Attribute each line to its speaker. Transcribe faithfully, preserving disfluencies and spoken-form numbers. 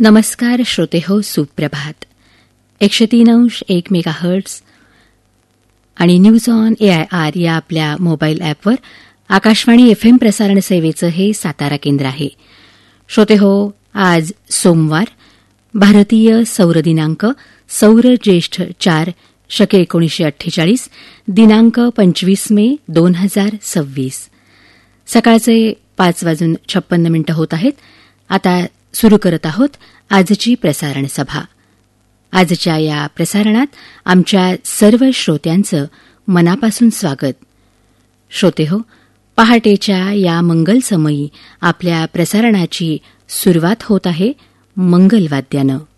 Speaker 1: नमस्कार श्रोते हो, सुप्रभात. एकशे तीन अंश एक मेगा हर्ट्स आणि news on A I R या आपल्या मोबाईल ॲपवर आकाशवाणी एफएम प्रसारण सेवेचं हे सातारा केंद्र आहे. श्रोते हो, आज सोमवार, भारतीय सौर दिनांक सौर ज्येष्ठ चार शके एकोणीसशे अठ्ठेचाळीस, दिनांक पंचवीस मे दोन हजार सव्वीस. सकाळचे पाच वाजून छप्पन्न मिनिटं होत आहेत. आता सुरू करत आहोत आजची प्रसारण सभा. आजच्या या प्रसारणात आमच्या सर्व श्रोत्यांचं मनापासून स्वागत. श्रोते हो, पहाटेच्या या मंगलसमयी आपल्या प्रसारणाची सुरुवात होत आहे मंगलवाद्यानं.